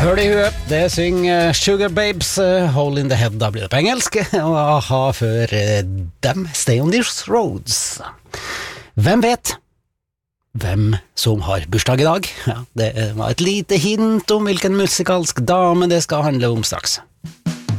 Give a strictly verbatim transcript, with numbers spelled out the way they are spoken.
Hør det i huet, det synger Sugar Babes, uh, Hole in the Head, da blir det på engelsk, og aha før uh, dem, Stay on these roads. Hvem vet hvem som har bursdag i dag? Ja, det var et lite hint om hvilken musikalsk dame det skal handle om straks.